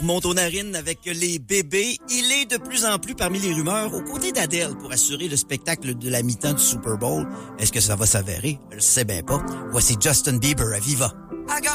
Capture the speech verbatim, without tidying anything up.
Monte aux narines avec les bébés. Il est de plus en plus parmi les rumeurs aux côtés d'Adèle pour assurer le spectacle de la mi-temps du Super Bowl. Est-ce que ça va s'avérer? Je le sais bien pas. Voici Justin Bieber à Viva.